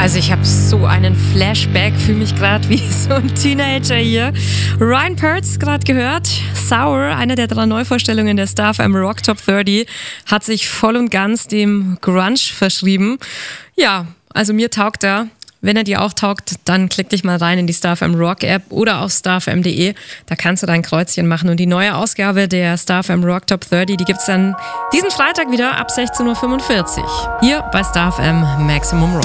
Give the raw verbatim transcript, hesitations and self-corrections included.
Also ich habe so einen Flashback, fühle mich gerade wie so ein Teenager hier. Ryan Pertz, gerade gehört, Sour, eine der drei Neuvorstellungen der Star F M Rock Top dreißig, hat sich voll und ganz dem Grunge verschrieben. Ja, also mir taugt er. Wenn er dir auch taugt, dann klick dich mal rein in die Star F M Rock App oder auf star f m punkt d e. Da kannst du dein Kreuzchen machen. Und die neue Ausgabe der Star F M Rock Top dreißig, die gibt's dann diesen Freitag wieder ab sechzehn Uhr fünfundvierzig. Hier bei Star F M Maximum Rock.